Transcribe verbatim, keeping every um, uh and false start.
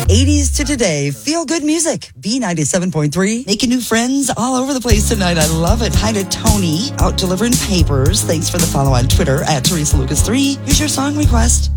eighties to today. Feel good music. B ninety-seven point three. Making new friends all over the place tonight. I love it. Hi to Tony, out delivering papers. Thanks for the follow on Twitter at Teresa Lucas three. Here's your song request.